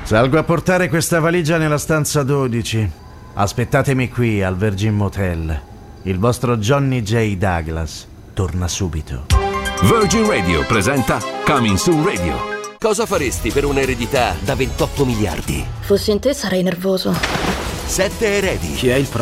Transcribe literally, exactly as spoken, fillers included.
Salgo a portare questa valigia nella stanza dodici. Aspettatemi qui al Virgin Motel. Il vostro Johnny J. Douglas torna subito. Virgin Radio presenta Coming Soon Radio. Cosa faresti per un'eredità da ventotto miliardi? Fossi in te sarei nervoso. Sette eredi. Chi è il